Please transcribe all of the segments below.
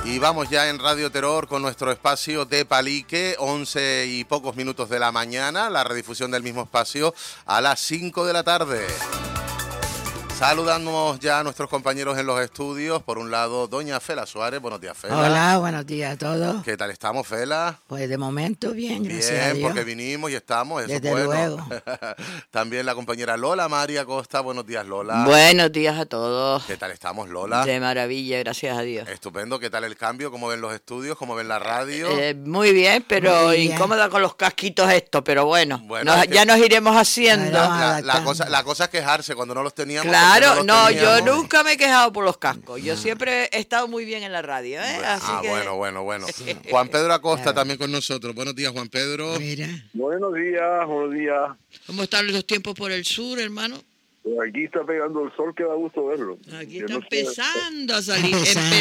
Y vamos ya en Radio Terror con nuestro espacio de Palique, 11 y pocos minutos de la mañana, la redifusión del mismo espacio a las 5 de la tarde. Saludamos ya a nuestros compañeros en los estudios. Por un lado, doña Fela Suárez. Buenos días, Fela. Hola, buenos días a todos. ¿Qué tal estamos, Fela? Pues de momento bien, gracias a Bien, Dios. porque vinimos y estamos, eso Desde es bueno. luego. También la compañera Lola María Costa. Buenos días, Lola. Buenos días a todos. ¿Qué tal estamos, Lola? De maravilla, gracias a Dios. Estupendo. ¿Qué tal el cambio? ¿Cómo ven los estudios? ¿Cómo ven la radio? Muy bien, pero Muy bien. incómoda con los casquitos esto, pero bueno, Bueno, es que- ya nos iremos haciendo. Claro. La cosa es quejarse cuando no los teníamos. Claro, porque no, los yo teníamos. nunca me he quejado por los cascos. Yo siempre he estado muy bien en la radio, ¿eh? Así que... Bueno. Juan Pedro Acosta también con nosotros. Buenos días, Juan Pedro. Mira, Buenos días. ¿Cómo están los tiempos por el sur, hermano? Pues aquí está pegando el sol que da gusto verlo. Aquí Yo está no sé, empezando a salir,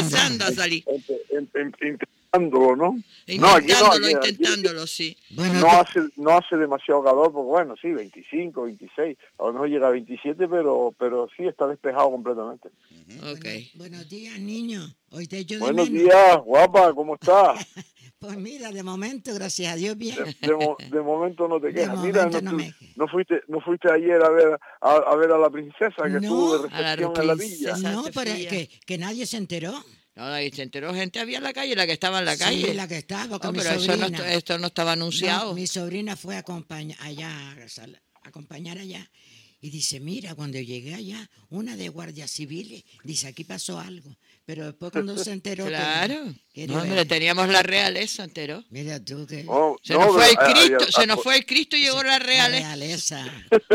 intentándolo, ¿no? No, aquí no, aquí- Intentándolo, sí. bueno, No hace demasiado calor, porque bueno, sí, 25, 26, a lo mejor llega a 27, pero sí está despejado completamente. Ok. buenos días, niños. Hoy te echo de Buenos menos. días, guapa, ¿cómo estás? Pues mira, de momento, gracias a Dios, bien. De momento no te De quejas. Mira, momento no me- no fuiste ayer a ver a la princesa que No, estuvo de a la recepción en la villa. princesa. No, pero Sofía. que nadie se enteró. No, ahí se enteró gente, había en la calle, la que estaba en la Sí, calle. la que estaba con No, mi pero sobrina. esto no estaba anunciado. No, mi sobrina fue a acompañar allá. Y dice, mira, cuando llegué allá, una de guardias civiles, dice, aquí pasó algo. Pero después cuando se enteró... pues, Claro. quiere No, ver. hombre, teníamos la realeza, enteró. Mira tú que... Oh, Se no, nos fue el pero, Cristo, ay, se nos fue el Cristo y llegó la realeza. realeza.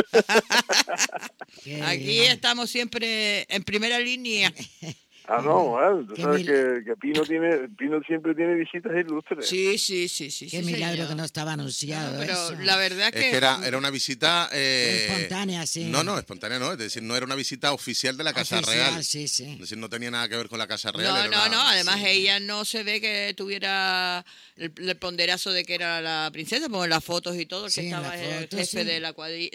Qué Aquí bien. estamos siempre en primera línea. no, tú Qué sabes mil- que Pino siempre tiene visitas ilustres. Sí. Qué milagro señor. que no estaba anunciado No, pero eso. la verdad Es que... que era una visita... Espontánea, sí. No, espontánea no. Es decir, no era una visita oficial de la Casa Oficial, Real. sí. Es decir, no tenía nada que ver con la Casa Real. No, era una- además sí. ella no se ve que tuviera el ponderazo de que era la princesa, porque en las fotos y todo, el Sí, que en estaba las el fotos, jefe sí. de la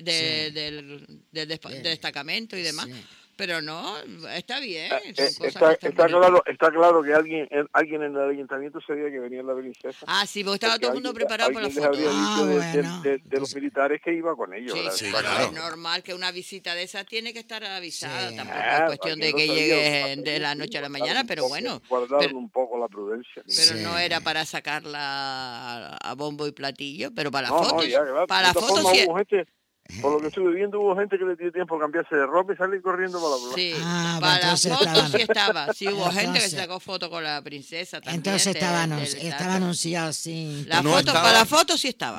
del destacamento y demás. Sí. Pero no, está bien. Son cosas que Está están bonitas. claro que alguien en el ayuntamiento sabía que venía la princesa. Ah, sí, porque estaba Porque todo el mundo alguien- preparado para la alguien les foto. habría Ah, dicho bueno. de los militares que iba con ellos. Sí, ¿verdad? sí, Está claro. Es normal que una visita de esas tiene que estar avisada. Sí. Tampoco Ah, es cuestión de alguien que lo sabía, llegue de la noche a la mañana, pero bueno. Guardaron Pero, un poco la prudencia. pero Sí. no era para sacarla a bombo y platillo, pero para la No, foto. ya, claro. Para De la todas foto formas, sí. hubo gente, por lo que estuve viendo, hubo gente que le dio tiempo a cambiarse de ropa y salir corriendo para la plaza. Sí, Ah, para la entonces foto estaban- sí estaba. Sí, hubo gente que Entonces- se sacó foto con la princesa también. Entonces estaba del anunciado, sí. La No foto, estaba- para la foto sí estaba.